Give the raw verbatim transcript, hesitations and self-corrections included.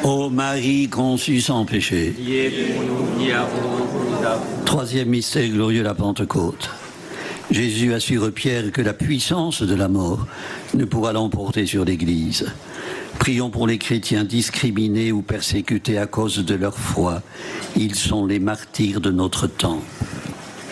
Ô Marie conçue sans péché. Priez pour nous qui avons beaucoup. Troisième mystère glorieux, la Pentecôte. Jésus assure Pierre que la puissance de la mort ne pourra l'emporter sur l'Église. Prions pour les chrétiens discriminés ou persécutés à cause de leur foi. Ils sont les martyrs de notre temps.